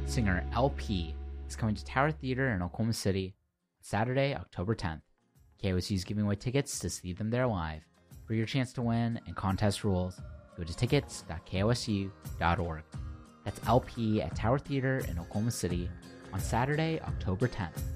singer LP is coming to Tower Theater in Oklahoma City Saturday, October 10th. KOSU is giving away tickets to see them there live. For your chance to win and contest rules, go to tickets.kosu.org. That's LP at Tower Theater in Oklahoma City on Saturday, October 10th.